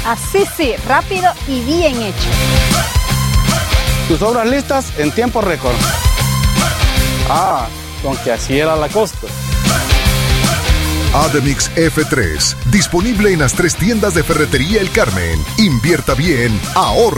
Así sí, rápido y bien hecho. Tus obras listas en tiempo récord. Con que así era la costa. Ademix F3, disponible en las 3 tiendas de Ferretería El Carmen. Invierta bien, ahorre.